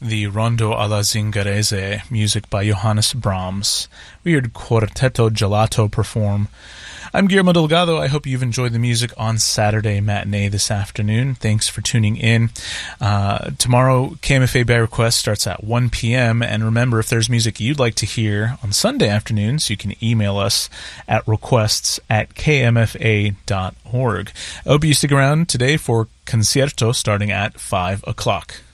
the Rondo alla Zingarese, music by Johannes Brahms. We heard Quartetto Gelato perform. I'm Guillermo Delgado. I hope you've enjoyed the music on Saturday Matinee this afternoon. Thanks for tuning in. Tomorrow, KMFA by Request starts at 1 p.m. And remember, if there's music you'd like to hear on Sunday afternoons, you can email us at requests@kmfa.org. I hope you stick around today for Concierto starting at 5 o'clock.